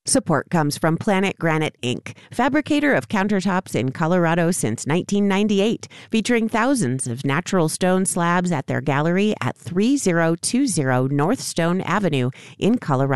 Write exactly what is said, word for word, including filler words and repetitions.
Support comes from Planet Granite Incorporated, fabricator of countertops in Colorado since nineteen ninety-eight, featuring thousands of natural stone slabs at their gallery at thirty twenty North Stone Avenue in Colorado